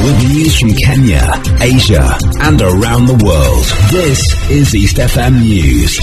with news from Kenya, Asia, and around the world. This is East FM News.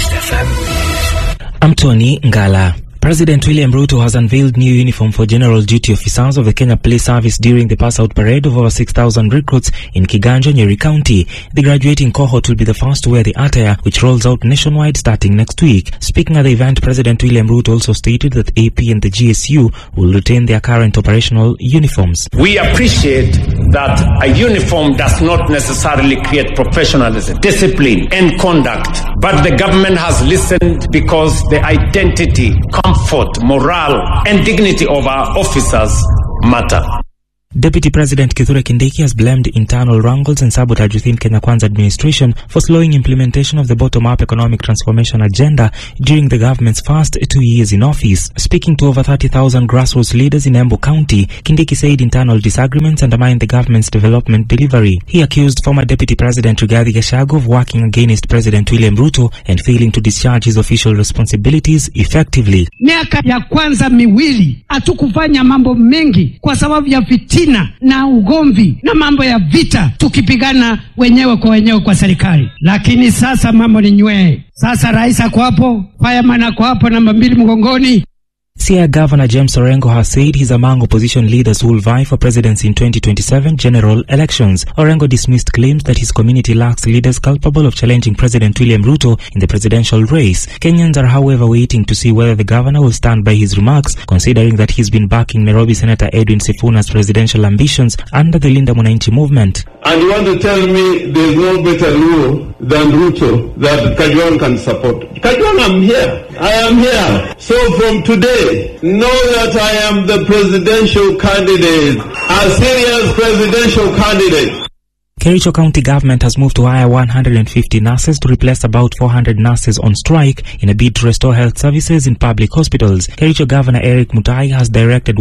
I'm Tony Ngala. President William Ruto has unveiled new uniform for general duty officers of the Kenya Police Service during the pass-out parade of over 6,000 recruits in Kiganja, Nyeri County. The graduating cohort will be the first to wear the attire, which rolls out nationwide starting next week. Speaking at the event, President William Ruto also stated that AP and the GSU will retain their current operational uniforms. We appreciate that a uniform does not necessarily create professionalism, discipline, and conduct, but the government has listened because the identity, comfort, morale, and dignity of our officers matter. Deputy President Kithure Kindiki has blamed internal wrangles and sabotage within Kenya Kwanza administration for slowing implementation of the bottom-up economic transformation agenda during the government's first 2 years in office. Speaking to over 30,000 grassroots leaders in Embu County, Kindiki said internal disagreements undermine the government's development delivery. He accused former Deputy President Rigathi Gachagua of working against President William Ruto and failing to discharge his official responsibilities effectively. Miaka ya kwanza miwili hatukufanya mambo mengi kwa sababu ya fitina na ugomvi na mambo ya vita, tukipigana wenyewe kwa serikali. Lakini sasa mambo ni nywee. Sasa rais ako hapo, fireman ako hapo, namba 2 mgongoni. Siaya Governor James Orengo has said he's among opposition leaders who will vie for presidency in 2027 general elections. Orengo dismissed claims that his community lacks leaders capable of challenging President William Ruto in the presidential race. Kenyans are, however, waiting to see whether the governor will stand by his remarks, considering that he's been backing Nairobi Senator Edwin Sifuna's presidential ambitions under the Linda Mwananchi movement. And you want to tell me there's no better Luo than Ruto that Kajwang can support? Kajwang, I'm here. I am here. So from today, know that I am the presidential candidate, a serious presidential candidate. Kericho County government has moved to hire 150 nurses to replace about 400 nurses on strike in a bid to restore health services in public hospitals. Kericho Governor Eric Mutai has directed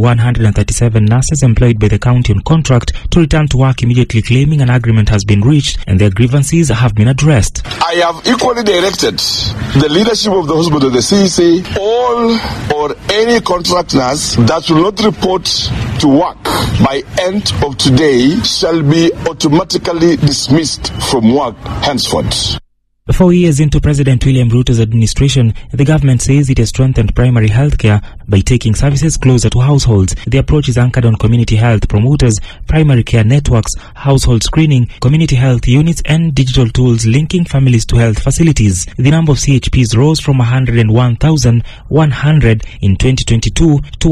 137 nurses employed by the county on contract to return to work immediately, claiming an agreement has been reached and their grievances have been addressed. I have equally directed the leadership of the hospital, the CEC, all or any contract nurse that will not report to work by end of today shall be automatically dismissed from work henceforth. 4 years into President William Ruto's administration, the government says it has strengthened primary health care by taking services closer to households. The approach is anchored on community health promoters, primary care networks, household screening, community health units, and digital tools linking families to health facilities. The number of CHPs rose from 101,100 in 2022 to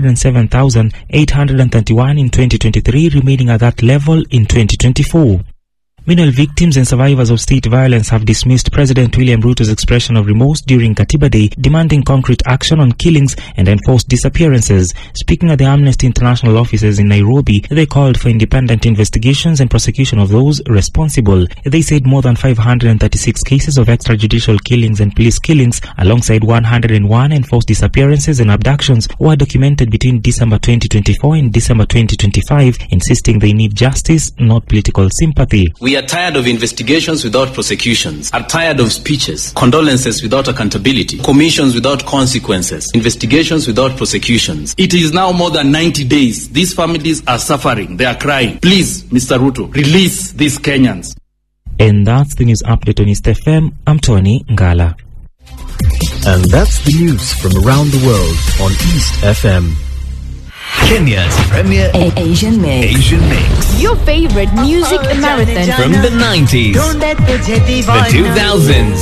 107,831 in 2023, remaining at that level in 2024. Meanwhile, victims and survivors of state violence have dismissed President William Ruto's expression of remorse during Katiba Day, demanding concrete action on killings and enforced disappearances. Speaking at the Amnesty International offices in Nairobi, they called for independent investigations and prosecution of those responsible. They said more than 536 cases of extrajudicial killings and police killings, alongside 101 enforced disappearances and abductions, were documented between December 2024 and December 2025, insisting they need justice, not political sympathy. We are tired of investigations without prosecutions, are tired of speeches, condolences without accountability, commissions without consequences, investigations without prosecutions. It is now more than 90 days. These families are suffering. They are crying. Please, Mr. Ruto, release these Kenyans. And that's the news update on East FM. I'm Tony Ngala. And that's the news from around the world on East FM. Kenya's premier Asian Mix. Your favorite music marathon from the 90s, the 2000s.